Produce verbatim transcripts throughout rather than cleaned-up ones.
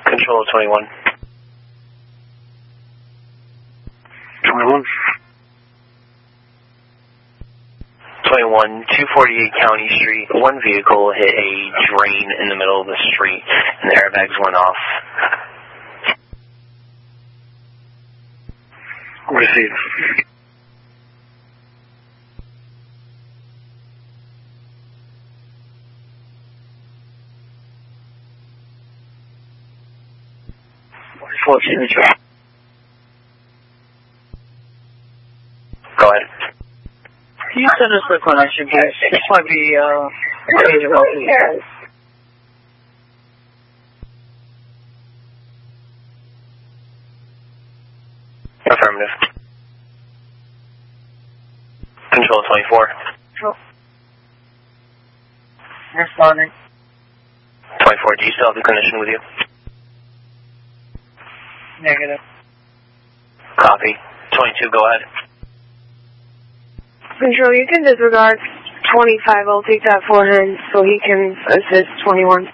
Control twenty-one. twenty-one. twenty-one, two forty-eight County Street. One vehicle hit a drain in the middle of the street, and the airbags went off. Received. Full signature. Go ahead. Can you send us the connection, please? This might be, uh, page of health. Affirmative. Control twenty-four. Control. Responding. twenty-four, do you still have the clinician with you? Negative. Copy. twenty-two, go ahead. Control, you can disregard twenty-five. I'll take that for him so he can assist twenty-one.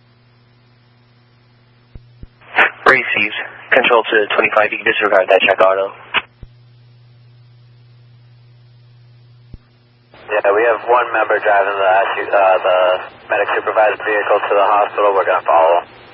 Received. Control to twenty-five, you can disregard that check auto. Yeah, we have one member driving the, uh, the medic supervised vehicle to the hospital. We're going to follow.